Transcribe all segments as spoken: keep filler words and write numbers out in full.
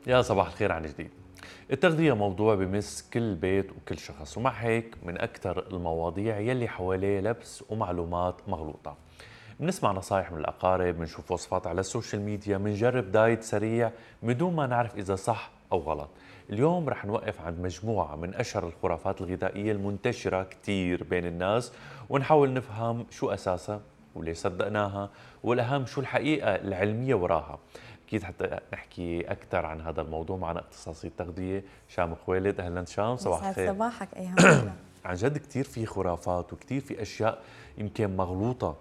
يا صباح الخير عن جديد. التغذية موضوع بمس كل بيت وكل شخص، ومع هيك من أكثر المواضيع يلي حواليه لبس ومعلومات مغلوطة. بنسمع نصايح من الأقارب، بنشوف وصفات على السوشيال ميديا، بنجرب دايت سريع بدون ما نعرف إذا صح أو غلط. اليوم رح نوقف عند مجموعة من أشهر الخرافات الغذائية المنتشرة كتير بين الناس، ونحاول نفهم شو أساسها وليش صدقناها، والأهم شو الحقيقة العلمية وراها. أكيد حتى نحكي أكثر عن هذا الموضوع معنا اختصاصي التغذية شام خويلد. أهلا شام، صباح يسعد الخير. صباحك أيهم أهلا. عن جد كثير في خرافات وكثير في أشياء يمكن مغلوطة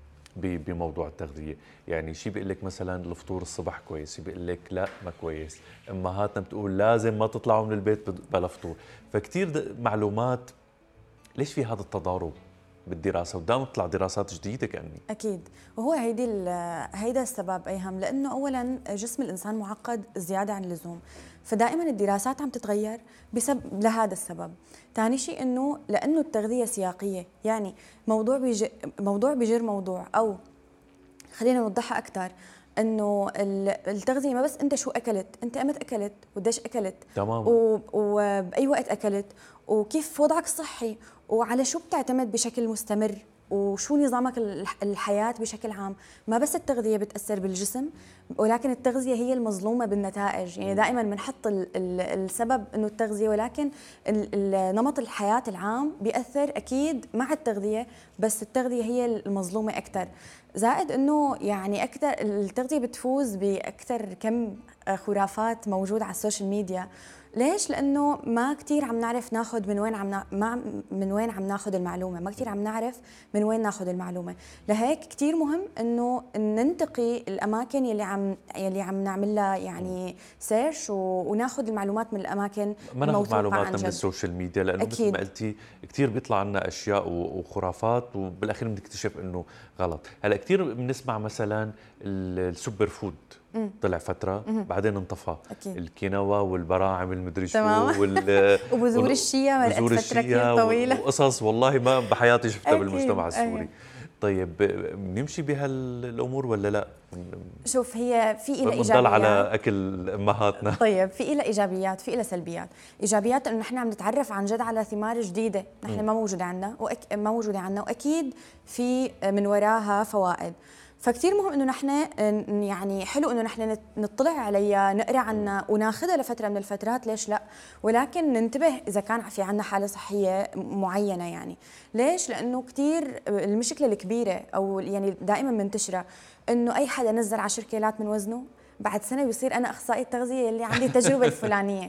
ب- بموضوع التغذية. يعني شي بيقول لك مثلا الفطور الصبح كويس، شي بيقول لك لا ما كويس، أمهاتنا بتقول لازم ما تطلعوا من البيت بد- بلا فطور. فكتير د- معلومات. ليش في هذا التضارب بالدراسة ودائما تطلع دراسات جديدة كأني؟ أكيد، وهو هيدي ال- هيدا السبب أيهم، لأنه أولاً جسم الإنسان معقد زيادة عن اللزوم، فدائماً الدراسات عم تتغير بسبب لهذا السبب. ثاني شيء إنه لأنه التغذية سياقية، يعني موضوع بيجي موضوع بيجر موضوع، أو خلينا نوضحها أكثر. انه ال- التغذيه ما بس انت شو اكلت، انت امتى اكلت وقديش اكلت تماما. و- وباي وقت اكلت وكيف وضعك الصحي وعلى شو بتعتمد بشكل مستمر وشو نظامك الح- الحياة بشكل عام. ما بس التغذية بتأثر بالجسم، ولكن التغذية هي المظلومة بالنتائج. يعني دائما بنحط ال- ال- السبب انه التغذية، ولكن ال- ال- نمط الحياة العام بيأثر اكيد مع التغذية، بس التغذية هي المظلومة اكثر. زائد انه يعني اكثر التغذية بتفوز باكثر كم خرافات موجودة على السوشيال ميديا. ليش؟ لانه ما كثير عم نعرف ناخذ من وين عم نا... ما من وين عم ناخذ المعلومه، ما كثير عم نعرف من وين ناخذ المعلومه. لهيك كثير مهم انه ننتقي الاماكن يلي عم يلي عم نعمل لها يعني سيرش، و... وناخذ المعلومات من الاماكن ما ناخذ الموثوقه عن معلوماتنا من جد. السوشيال ميديا، لانه مثل ما اكيد. قلتي كثير بيطلع لنا اشياء و- وخرافات وبالاخير بنكتشف انه غلط. هلا كثير بنسمع مثلا ال- السوبر فود مم. طلع فتره مم. بعدين انطفى. اكيد. الكينوا والبراعم المدري شو تمام. وال وبذور الشيا مرقت بذور فتره كثير الشيا طويله. وقصص والله ما بحياتي شفتها اكيد بالمجتمع ايوه. السوري. طيب بنمشي بهالامور ولا لا؟ شوف، هي في إلها بنضل على ايجابيات. اكل امهاتنا؟ طيب، في إلها ايجابيات، في إلها سلبيات. ايجابيات انه نحن عم نتعرف عن جد على ثمار جديده نحن ما موجوده عندنا وأك... ما موجوده عندنا، واكيد في من وراها فوائد. فكتير مهم انه نحن يعني حلو انه نحن نت- نطلع عليها، نقرا عنها وناخذها لفتره من الفترات، ليش لا؟ ولكن ننتبه اذا كان في عندنا حاله صحيه معينه. يعني ليش؟ لانه كتير المشكله الكبيره او يعني دائما منتشره انه اي حدا نزل عشر كيلات من وزنه بعد سنه بيصير انا اخصائي التغذيه اللي عندي التجربه الفلانيه.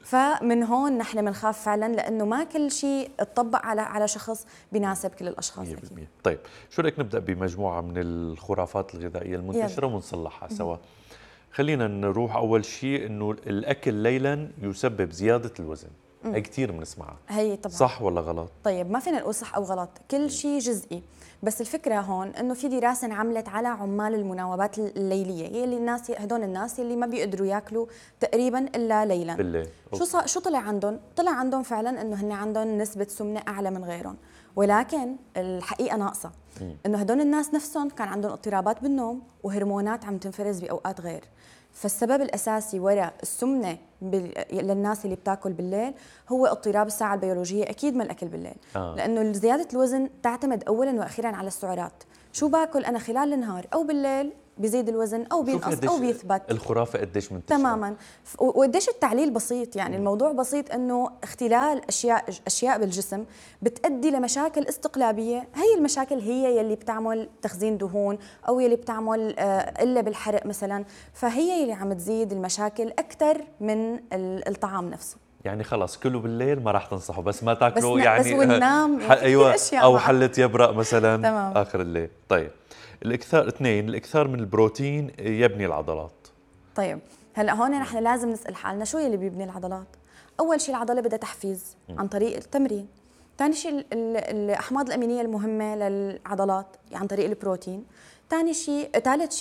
فمن هون نحن بنخاف فعلا، لانه ما كل شيء اتطبق على على شخص بيناسب كل الاشخاص. مية اكيد. بالمية. طيب شو رأيك نبدأ بمجموعة من الخرافات الغذائية المنتشرة يلا. ونصلحها سوا؟ خلينا نروح أول شيء إنه الأكل ليلا يسبب زيادة الوزن. هي كثير بنسمعها، هي طبعا صح ولا غلط؟ طيب، ما فينا نقول صح او غلط، كل شيء جزئي. بس الفكره هون انه في دراسه انعملت على عمال المناوبات الليليه، هي اللي الناس هدول الناس اللي ما بيقدروا ياكلوا تقريبا الا ليلا. بالليل. شو صار؟ شو طلع عندهم؟ طلع عندهم فعلا انه هن عندهم نسبه سمنه اعلى من غيرهم، ولكن الحقيقه ناقصه. انه هدول الناس نفسهم كان عندهم اضطرابات بالنوم وهرمونات عم تنفرز باوقات غير. فالسبب الاساسي وراء السمنه بال... للناس اللي بتاكل بالليل هو اضطراب الساعه البيولوجيه، اكيد من الاكل بالليل. آه. لانه زياده الوزن تعتمد اولا واخيرا على السعرات. شو باكل انا خلال النهار او بالليل بيزيد الوزن او شوفي بينقص او قديش بيثبت. الخرافة قديش منتشرة. تماما. ف- وقديش التعليل بسيط، يعني الموضوع بسيط، انه اختلال اشياء اشياء بالجسم بتؤدي لمشاكل استقلابيه. هي المشاكل هي يلي بتعمل تخزين دهون او يلي بتعمل آه، قله بالحرق مثلا، فهي يلي عم تزيد المشاكل اكثر من ال- الطعام نفسه. يعني خلص كلوا بالليل ما راح تنصحوا، بس ما بس تاكلوا ن- يعني بس وننام، ح- يعني في كثير ايوه، اشياء او معها. حلة يبرق مثلا تمام. اخر الليل. طيب الاكثار اثنين، الاكثار من البروتين يبني العضلات. طيب، هلا هون نحن لازم نسال حالنا شو يلي بيبني العضلات. اول شيء العضله بدها تحفيز عن طريق التمرين. ثاني شيء ال- ال- الاحماض الامينيه المهمه للعضلات عن طريق البروتين. ثاني شيء ثالث شيء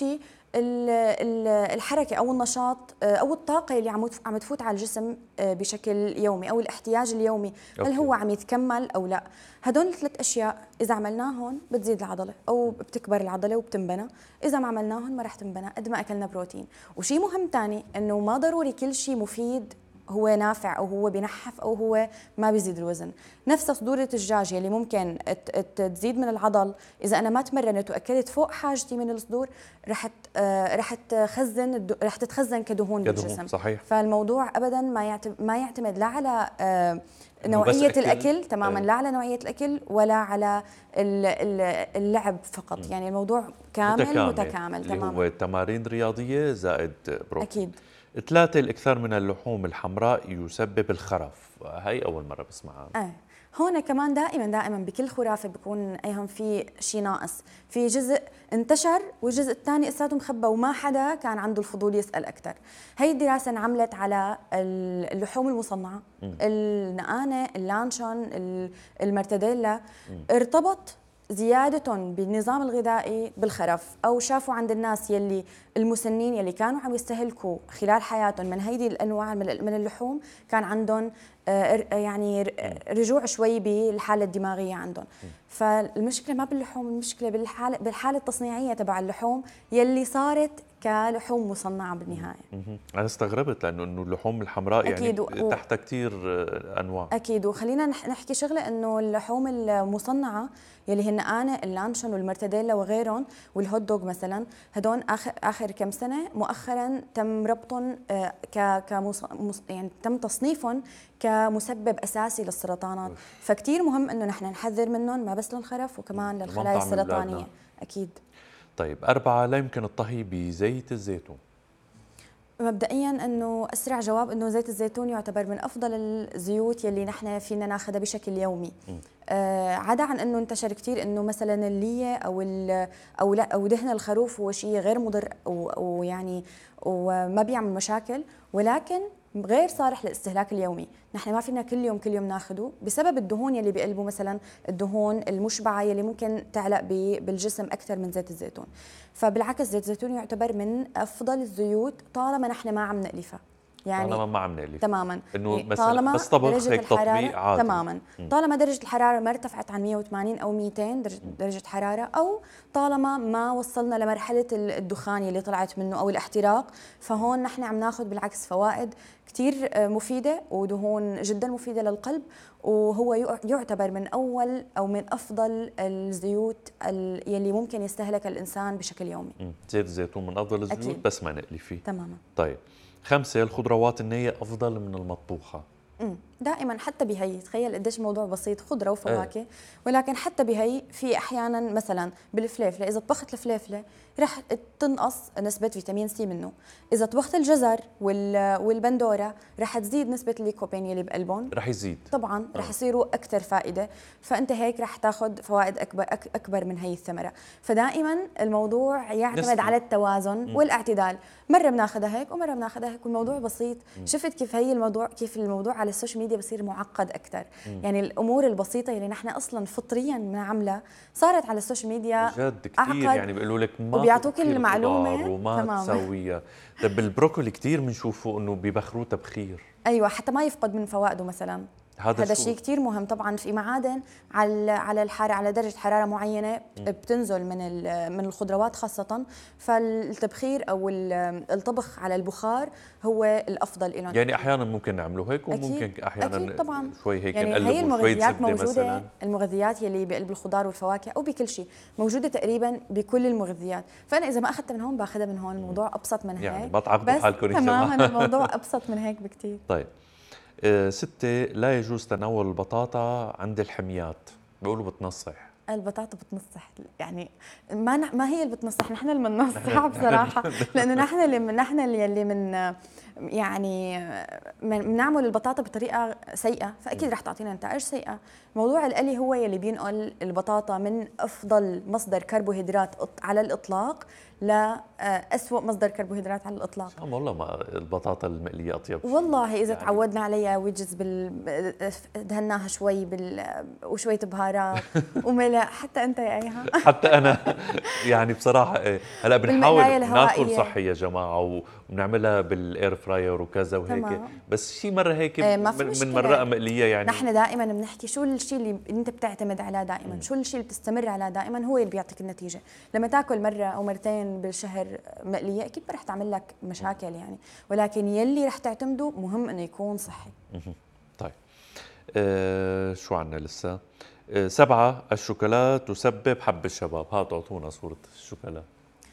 ال- ال- الحركه او النشاط او الطاقه اللي عم عم تفوت على الجسم بشكل يومي او الاحتياج اليومي، هل هو عم يتكمل او لا. هدول الثلاث اشياء اذا عملناهم بتزيد العضله او بتكبر العضله وبتنبنى، اذا ما عملناهم ما رح تنبنى قد ما اكلنا بروتين. وشيء مهم ثاني انه ما ضروري كل شيء مفيد هو نافع او هو بنحف او هو ما بيزيد الوزن. نفس صدورة الدجاج يلي ممكن تزيد من العضل اذا انا ما تمرنت واكلت فوق حاجتي من الصدور، رح رح تخزن رح تتخزن كدهون, كدهون بالجسم. صحيح. فالموضوع ابدا ما ما يعتمد لا على نوعية الأكل تماما، لا على نوعية الأكل ولا على اللعب فقط، يعني الموضوع كامل متكامل, متكامل اللي تماما. هو تمارين رياضية زائد بروتين. أكيد. ثلاثة، الإكثار من اللحوم الحمراء يسبب الخرف، هاي أول مرة بسمعها. آه. هون كمان دائما دائما بكل خرافه بيكون ايهم في شيء ناقص، في جزء انتشر والجزء الثاني اساته مخبى وما حدا كان عنده الفضول يسال اكثر. هي الدراسه انعملت على اللحوم المصنعه، النقانه، اللانشون، المرتديلا، ارتبط زيادتهم بالنظام الغذائي بالخرف، او شافوا عند الناس يلي المسنين يلي كانوا عم يستهلكوا خلال حياتهم من هيدي الانواع من اللحوم كان عندهم يعني رجوع شوي بالحاله الدماغيه عندهم. فالمشكله ما باللحوم، المشكله بالحاله بالحاله التصنيعيه تبع اللحوم يلي صارت كلحوم مصنعه بالنهايه. انا استغربت لانه انه اللحوم الحمراء يعني أكيد و... تحتها كثير انواع. اكيد. وخلينا نحكي شغله انه اللحوم المصنعه يلي هن انا اللانشون والمرتديلا وغيرهم والهوت دوغ مثلا، هدول اخر اخر كم سنه مؤخرا تم ربطهم ك كمص... يعني تم تصنيفهم كمسبب اساسي للسرطانات. فكتير مهم انه نحن نحذر منهم، ما بس للخرف وكمان للخلايا السرطانيه. اكيد. طيب أربعة، لا يمكن الطهي بزيت الزيتون. مبدئيا انه اسرع جواب انه زيت الزيتون يعتبر من افضل الزيوت يلي نحن فينا ناخذها بشكل يومي. آه عدا عن انه انتشر كثير انه مثلا الليه او او لا او دهن الخروف هو شيء غير مضر ويعني وما بيعمل مشاكل، ولكن غير صالح للاستهلاك اليومي. نحن ما فينا كل يوم كل يوم ناخده بسبب الدهون يلي بقلبه، مثلا الدهون المشبعه يلي ممكن تعلق بالجسم اكثر من زيت الزيتون. فبالعكس زيت الزيتون يعتبر من افضل الزيوت طالما نحن ما عم نقلفها، يعني طالما ما عم نقلفها تماما، انه مثلا بس طبخ هيك تطبيق عادي تماما. م. طالما درجه الحراره ما ارتفعت عن مئة وثمانين او مئتين درجه, درجة حراره، او طالما ما وصلنا لمرحله الدخان اللي طلعت منه او الاحتراق، فهون نحن عم ناخذ بالعكس فوائد كثير مفيده ودهون جدا مفيده للقلب، وهو يعتبر من اول او من افضل الزيوت يلي ممكن يستهلك الانسان بشكل يومي. م. زيت الزيتون من افضل الزيوت أكيد. بس ما نقلي فيه تماما. طيب خمسة، الخضروات النية أفضل من المطبوخة. امم دائما حتى بهي، تخيل قديش الموضوع بسيط، خضرة وفواكه، ولكن حتى بهي في أحيانا مثلا بالفليفلة إذا طبخت الفليفلة رح تنقص نسبة فيتامين سي منه، إذا طبخت الجزر والبندورة رح تزيد نسبة الليكوبين يلي بقلبهم، رح يزيد طبعا رح يصيروا أكثر فائدة، فأنت هيك رح تاخذ فوائد أكبر أكبر من هي الثمرة. فدائما الموضوع يعتمد نسبة. على التوازن م. والاعتدال، مرة بناخذها هيك ومرة بناخذها هيك، والموضوع بسيط. م. شفت كيف هي الموضوع كيف الموضوع على السوشيال ميديا بصير معقد أكثر. م. يعني الأمور البسيطة اللي نحن أصلا فطريا بنعملها صارت على السوشيال ميديا جد كثير، يعني بيقولوا لك ما وبيعطوك المعلومة وما تسويها. طب البروكولي كثير بنشوفه انه ببخروه تبخير، ايوه حتى ما يفقد من فوائده مثلا. هذا, هذا شيء كثير مهم. طبعا في معادن على على الحراره على درجه حراره معينه بتنزل من من الخضروات خاصه، فالتبخير او الطبخ على البخار هو الافضل لهم. يعني احيانا ممكن نعمله هيك وممكن احيانا أكيد طبعا. شوي هيك يعني نقلب هي المغذيات موجوده مثلاً. المغذيات يلي بقلب الخضار والفواكه او بكل شيء موجوده تقريبا بكل المغذيات، فانا اذا ما اخذتها من هون باخذها من هون. الموضوع ابسط من هيك، يعني ما تعقدوا حالكم تماما. الموضوع ابسط من هيك بكثير. طيب أه ستة، لا يجوز تناول البطاطا عند الحميات، بيقولوا بتنصح. البطاطا بتنصح، يعني ما ما هي اللي بتنصح، نحن اللي بننصح بصراحه، لانه نحن اللي من نحن اللي اللي من يعني بنعمل البطاطا بطريقه سيئه، فاكيد رح تعطينا نتائج سيئه. موضوع القلي هو يلي بينقل البطاطا من افضل مصدر كربوهيدرات على الاطلاق لأسوأ مصدر كربوهيدرات على الاطلاق. والله ما البطاطا المقليه اطيب والله اذا يعني تعودنا عليها ويجز بال دهناها شوي بال وشويه بهارات وملح لا حتى انت يا ايها. حتى انا يعني بصراحه ايه. هلا بنحاول بالمقلاية ناكل الهوائية. صحي يا جماعه وبنعملها بالاير فراير وكذا وهيك، تمام. بس شي مره هيك إيه، ما في من مشكلة. من مرة مقليه يعني. نحن دائما بنحكي شو الشيء اللي انت بتعتمد عليه دائما، مم. شو الشيء اللي بتستمر عليه دائما هو اللي بيعطيك النتيجه. لما تاكل مره او مرتين بالشهر مقليه اكيد ما رح تعمل لك مشاكل يعني، ولكن يلي رح تعتمده مهم انه يكون صحي. مهم. طيب آه شو عنا لسه؟ آه سبعة، الشوكولا تسبب حب الشباب. هات اعطونا صورة الشوكولا.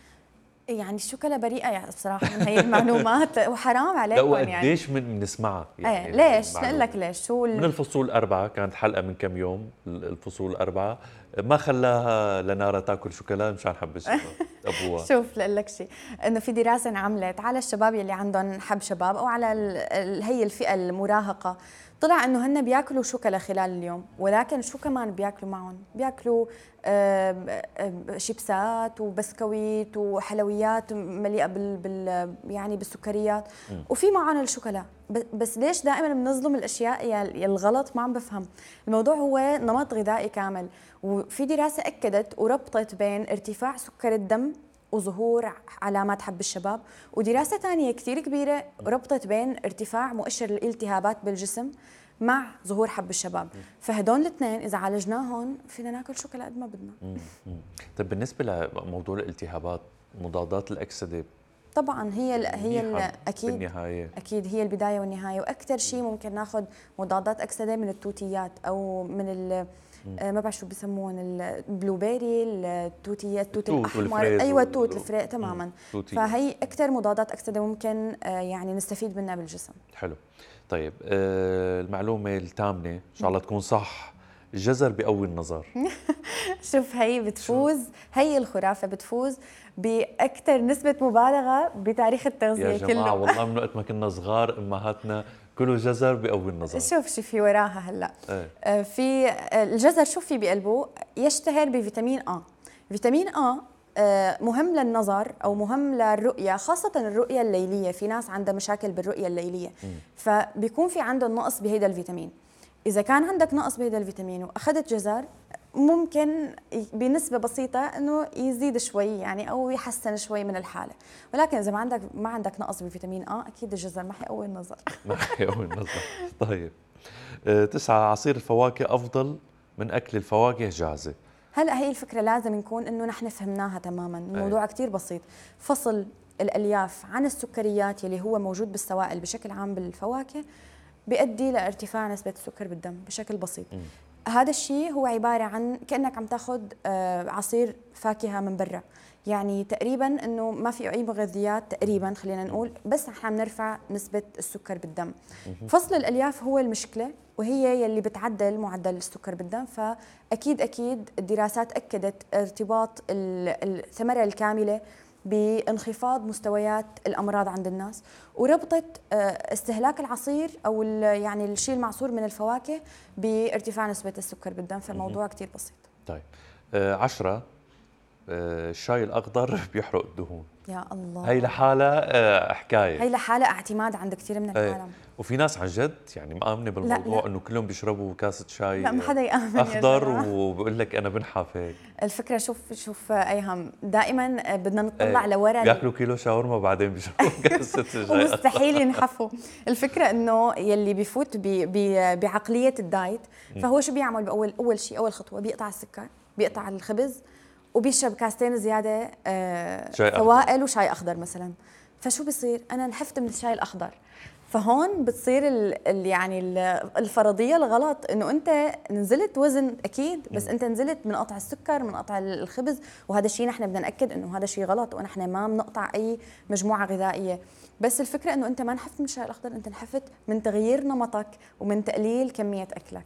يعني الشوكولا بريئه يعني بصراحه من هي المعلومات وحرام لا عليكم يعني. وقديش من بنسمعها يعني يعني. ايه ليش؟ معلومة. نقول لك ليش. شو من الفصول الأربعة كانت حلقة من كم يوم، الفصول الأربعة ما خلاها لنارا تاكل شوكولا مشان حب الشباب. أبوها. شوف لأقول لك شيء، انه في دراسه انعملت على الشباب يلي عندهم حب شباب او على ال ال هي الفئه المراهقه، طلع انه هن بياكلوا شوكولا خلال اليوم، ولكن شو كمان بياكلوا معهم؟ بياكلوا آه، آه، شيبسات وبسكويت وحلويات مليئه بال, بال يعني بالسكريات، م. وفي معهم الشوكولا. بس ليش دائما بنظلم الاشياء يا الغلط؟ ما عم بفهم. الموضوع هو نمط غذائي كامل، وفي دراسه اكدت وربطت بين ارتفاع سكر الدم وظهور علامات حب الشباب، ودراسة ثانية كثير كبيرة ربطت بين ارتفاع مؤشر الالتهابات بالجسم مع ظهور حب الشباب. فهدول الاثنين إذا عالجناهم فينا ناكل شوكولا قد ما بدنا. طيب بالنسبة لموضوع الالتهابات، مضادات الأكسدة طبعا هي ال هي ال اكيد بالنهاية. اكيد هي البدايه والنهايه، واكثر شيء ممكن ناخذ مضادات اكسده من التوتيات او من ال ما بعرف شو بسموهم، البلو بيري، التوتيات، التوت الاحمر. ايوه التوت الفريق تماما. فهي اكثر مضادات اكسده ممكن يعني نستفيد منها بالجسم. حلو. طيب آه المعلومه الثامنه ان شاء الله تكون صح، الجزر بيقوي النظر. شوف هي بتفوز، هي الخرافه بتفوز باكثر نسبه مبالغه بتاريخ التغذيه كله. يا جماعه والله من وقت ما كنا صغار امهاتنا كلوا جزر بيقوي النظر. شوف شو في وراها هلا. ايه؟ آه في الجزر شو في بقلبه؟ يشتهر بفيتامين آ. فيتامين آ آه مهم للنظر او مهم للرؤيه، خاصه الرؤيه الليليه. في ناس عندها مشاكل بالرؤيه الليليه، م. فبيكون في عندهم نقص بهيدا الفيتامين. اذا كان عندك نقص بهيدا الفيتامين واخذت جزر ممكن بنسبة بسيطة انه يزيد شوي يعني او يحسن شوي من الحالة، ولكن اذا ما عندك ما عندك نقص بفيتامين آ اكيد الجزر ما حيقوي النظر. ما حيقوي النظر. طيب آه تسعة، عصير الفواكه افضل من اكل الفواكه جاهزة. هلا هي الفكرة لازم نكون انه نحن فهمناها تماما. الموضوع أي. كتير بسيط. فصل الالياف عن السكريات يلي هو موجود بالسوائل بشكل عام بالفواكه بيؤدي لارتفاع نسبة السكر بالدم بشكل بسيط. م. هذا الشيء هو عبارة عن كأنك عم تاخذ عصير فاكهة من برا، يعني تقريبا انه ما في اي مغذيات تقريبا خلينا نقول، بس نحن عم نرفع نسبة السكر بالدم. فصل الالياف هو المشكلة وهي يلي بتعدل معدل السكر بالدم. فاكيد اكيد الدراسات اكدت ارتباط الثمرة الكاملة بانخفاض مستويات الامراض عند الناس، وربطت استهلاك العصير او يعني الشيء المعصور من الفواكه بارتفاع نسبه السكر بالدم. فالموضوع كثير بسيط. طيب آه عشرة، آه الشاي الاخضر بيحرق الدهون. يا الله، هي لحالها آه حكايه. هي لحالها اعتماد عند كثير من العالم. آه. وفي ناس عن جد يعني مآمنه بالموضوع انه كلهم بيشربوا كاسه شاي لا ما حدا يآمن اخضر وبقول لك انا بنحف هيك. الفكره شوف شوف ايهم دائما بدنا نطلع ايه. لورا. بياكلوا كيلو شاورما بعدين بيشربوا كاسه شاي. مستحيل ينحفوا. الفكره انه يلي بيفوت بي بي بعقليه الدايت فهو شو بيعمل باول اول شيء اول خطوه؟ بيقطع السكر، بيقطع الخبز، وبيشرب كاستين زياده آه سوائل وشاي اخضر مثلا. فشو بصير؟ انا نحفت من الشاي الاخضر. فهون بتصير ال ال يعني ال الفرضيه الغلط انه انت نزلت وزن اكيد، بس انت نزلت من قطع السكر، من قطع الخبز، وهذا الشيء نحن بدنا ناكد انه هذا شيء غلط، ونحن ما بنقطع اي مجموعه غذائيه. بس الفكره انه انت ما نحفت من الشاي الاخضر، انت نحفت من تغيير نمطك ومن تقليل كميه اكلك.